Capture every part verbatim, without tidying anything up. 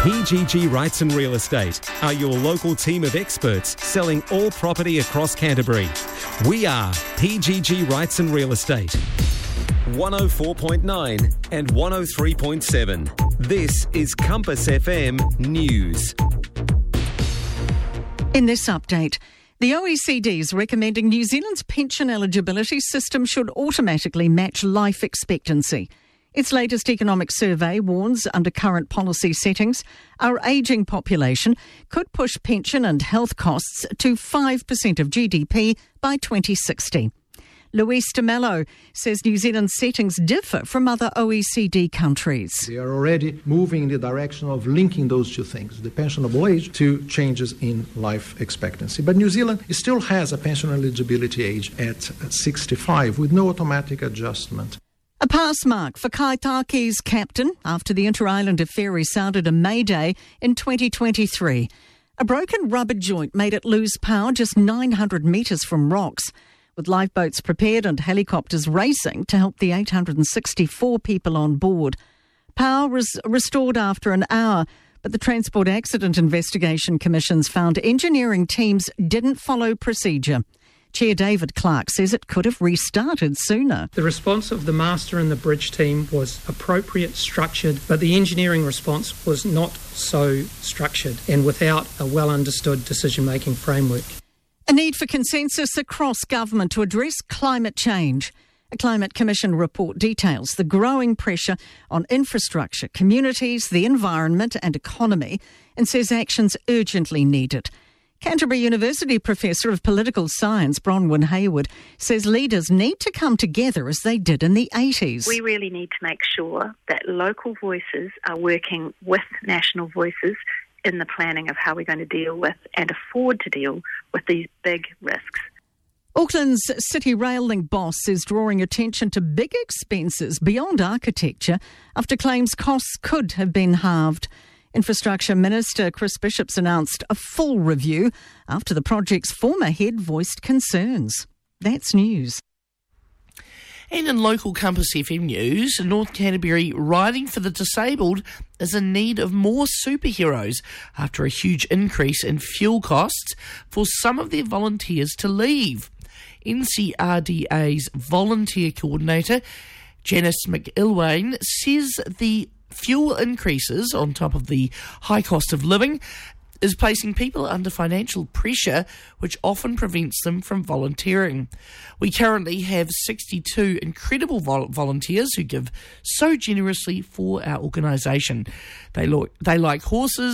P G G Rights and Real Estate are your local team of experts selling all property across Canterbury. We are P G G Rights and Real Estate. one oh four point nine and one oh three point seven. This is Compass F M News. In this update, the O E C D is recommending New Zealand's pension eligibility system should automatically match life expectancy. Its latest economic survey warns under current policy settings, our ageing population could push pension and health costs to five percent of G D P by twenty sixty. Luis de Mello says New Zealand's settings differ from other O E C D countries. They are already moving in the direction of linking those two things, the pensionable age to changes in life expectancy. But New Zealand still has a pension eligibility age at sixty-five with no automatic adjustment. A pass mark for Kaitaki's captain after the Inter-Islander ferry sounded a mayday in twenty twenty-three. A broken rubber joint made it lose power just nine hundred metres from rocks, with lifeboats prepared and helicopters racing to help the eight hundred sixty-four people on board. Power was restored after an hour, but the Transport Accident Investigation Commissions found engineering teams didn't follow procedure. Chair David Clark says it could have restarted sooner. The response of the master and the bridge team was appropriate, structured, but the engineering response was not so structured and without a well understood decision-making framework. A need for consensus across government to address climate change. A Climate Commission report details the growing pressure on infrastructure, communities, the environment and economy, and says action's urgently needed. Canterbury University Professor of Political Science, Bronwyn Hayward, says leaders need to come together as they did in the eighties. We really need to make sure that local voices are working with national voices in the planning of how we're going to deal with and afford to deal with these big risks. Auckland's City Rail Link boss is drawing attention to big expenses beyond architecture after claims costs could have been halved. Infrastructure Minister Chris Bishops announced a full review after the project's former head voiced concerns. That's news. And in local Compass F M news, North Canterbury Riding for the Disabled is in need of more superheroes after a huge increase in fuel costs for some of their volunteers to leave. N C R D A's volunteer coordinator, Janice McIlwain, says the fuel increases on top of the high cost of living is placing people under financial pressure, which often prevents them from volunteering. We currently have sixty-two incredible vol- volunteers who give so generously for our organisation. They, lo- they like horses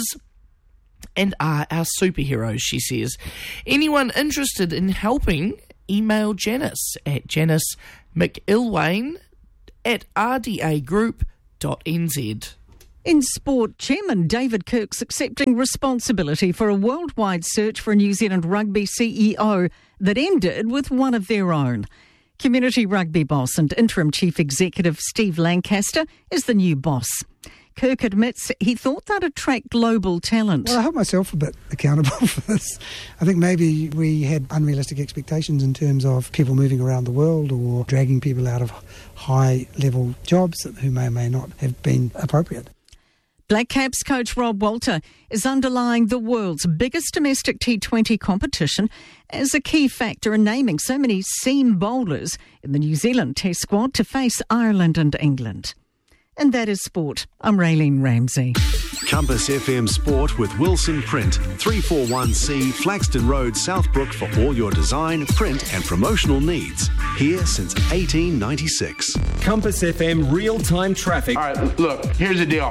and are our superheroes, she says. Anyone interested in helping, email Janice at Janice McIlwain at r d a group dot n z. In sport, Chairman David Kirk's accepting responsibility for a worldwide search for a New Zealand rugby C E O that ended with one of their own. Community rugby boss and interim chief executive Steve Lancaster is the new boss. Kirk admits he thought that'd attract global talent. Well, I hold myself a bit accountable for this. I think maybe we had unrealistic expectations in terms of people moving around the world or dragging people out of high-level jobs who may or may not have been appropriate. Black Caps coach Rob Walter is underlying the world's biggest domestic T twenty competition as a key factor in naming so many seam bowlers in the New Zealand Test squad to face Ireland and England. And that is sport. I'm Raylene Ramsey. Compass F M Sport with Wilson Print, three forty-one C Flaxton Road, Southbrook for all your design, print and promotional needs. Here since eighteen ninety-six. Compass F M real-time traffic. All right, look, here's the deal.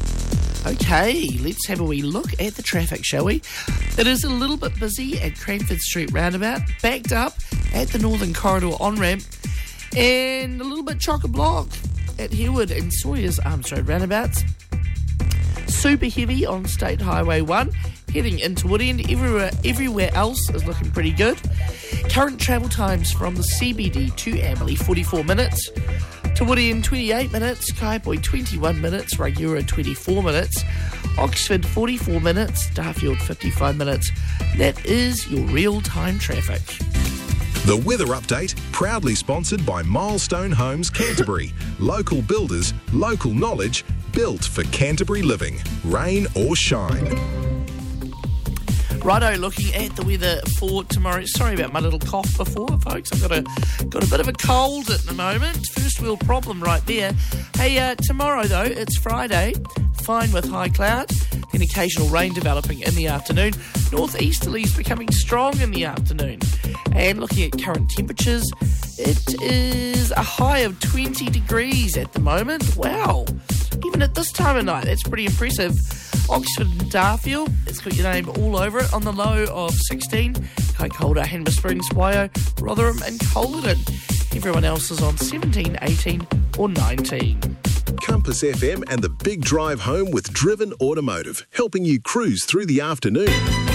Okay, let's have a wee look at the traffic, shall we? It is a little bit busy at Cranford Street roundabout, backed up at the Northern Corridor on-ramp, and a little bit chock-a-block at Herwood and Sawyers Arms Road roundabouts. Super heavy on State Highway one, heading into Woodend. Everywhere, everywhere else is looking pretty good. Current travel times from the C B D to Amberley, forty-four minutes. To Woodend, twenty-eight minutes. Kaiapoi, twenty-one minutes. Raigura, twenty-four minutes. Oxford, forty-four minutes. Darfield, fifty-five minutes. That is your real-time traffic. The weather update, proudly sponsored by Milestone Homes Canterbury. Local builders, local knowledge, built for Canterbury living, rain or shine. Righto, looking at the weather for tomorrow. Sorry about my little cough before, folks. I've got a got a bit of a cold at the moment. First wheel problem right there. Hey, uh, tomorrow though, it's Friday. Fine with high clouds, then occasional rain developing in the afternoon. Northeasterlies becoming strong in the afternoon. And looking at current temperatures, it is a high of twenty degrees at the moment. Wow. Even at this time of night, that's pretty impressive. Oxford and Darfield, it's got your name all over it, on the low of sixteen. Kaikoura, Hanmer Springs, Waio, Rotherham and Culloden. Everyone else is on seventeen, eighteen or nineteen. Compass F M and the Big Drive Home with Driven Automotive, helping you cruise through the afternoon.